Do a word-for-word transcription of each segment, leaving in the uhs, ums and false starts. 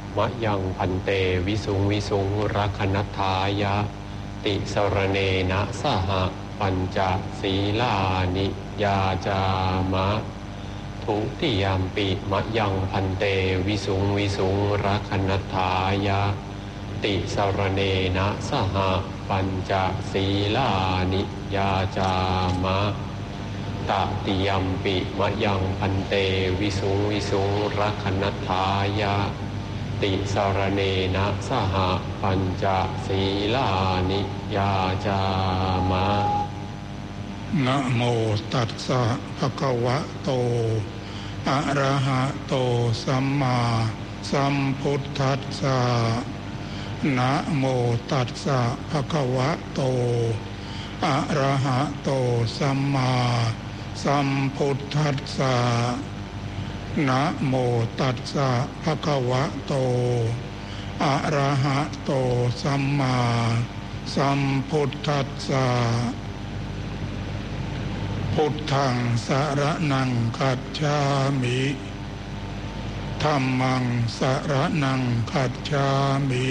มะยังพันเตวิสุงวิสุงรักขณัฏฐายะติสรเนนะสหปัญจศีลานิยาจามะทุติยามปิมะยังพันเตวิสุงวิสุงรักขณัฏฐายะติสรเนนะสหปัญจศีลานิยาจามะตติยัมปิมะยังพันเตวิสุงวิสุงรักขณัฏฐายะติสรเนนะสหปัญจศีลานิยาจามะนะโมตัสสะภะคะวะโตอะระหะโตสัมมาสัมพุทธัสสะนะโมตัสสะภะคะวะโตอะระหะโตสัมมาสัมพุทธัสสะนะโมตัสสะภะคะวะโตอะระหะโตสัมมาสัมพุทธัสสะพุทธังสรณังคัจฉามิธัมมังสรณังคัจฉามิ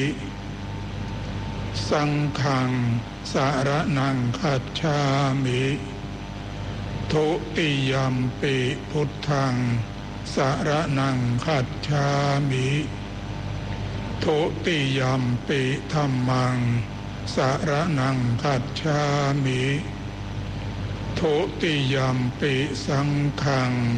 สังฆังสรณังคัจฉามิทุติยัมปิพุทธังสรณังคัจฉามิทุติยัมปิธัมมังสรณังคัจฉามิทุติยัมปิสังฆัง